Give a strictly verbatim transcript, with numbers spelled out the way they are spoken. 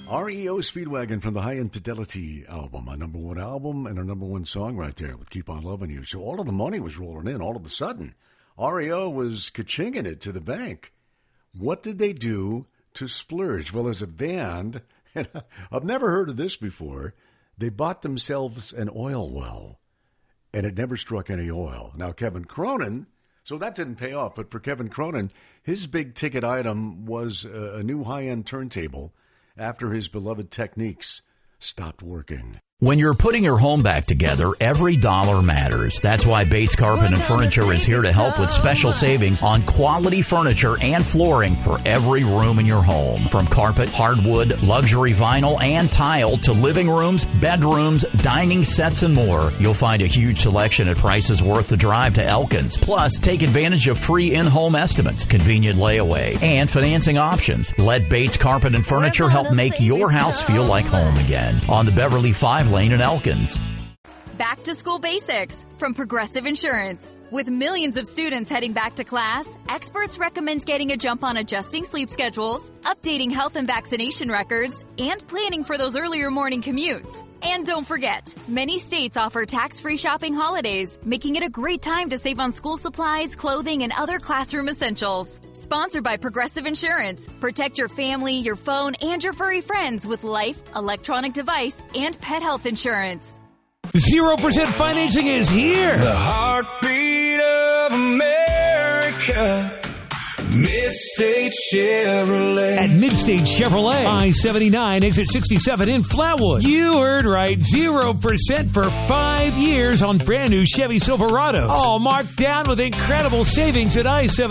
R E O Speedwagon from the High Infidelity album, our number one album and our number one song right there with Keep On Loving You. So all of the money was rolling in all of a sudden. R E O was ka-chinging it to the bank. What did they do to splurge? Well, as a band, and I've never heard of this before, they bought themselves an oil well, and it never struck any oil. Now, Kevin Cronin, so that didn't pay off, but for Kevin Cronin, his big ticket item was a, a new high-end turntable after his beloved Techniques stopped working. When you're putting your home back together, every dollar matters. That's why Bates Carpet and Furniture is here to help with special savings on quality furniture and flooring for every room in your home. From carpet, hardwood, luxury vinyl, and tile to living rooms, bedrooms, dining sets, and more. You'll find a huge selection at prices worth the drive to Elkins. Plus, take advantage of free in-home estimates, convenient layaway, and financing options. Let Bates Carpet and Furniture help make your house feel like home again. On the Beverly five Lane in Elkins. Back to school basics from Progressive Insurance. With millions of students heading back to class, experts recommend getting a jump on adjusting sleep schedules, updating health and vaccination records, and planning for those earlier morning commutes. And don't forget, many states offer tax-free shopping holidays, making it a great time to save on school supplies, clothing, and other classroom essentials. Sponsored by Progressive Insurance. Protect your family, your phone, and your furry friends with life, electronic device, and pet health insurance. Zero percent financing is here. The heartbeat of America. Midstate Chevrolet. At Midstate Chevrolet, I seventy-nine, exit sixty-seven in Flatwood. You heard right. zero percent for five years on brand new Chevy Silverados. All marked down with incredible savings at I seventy-nine.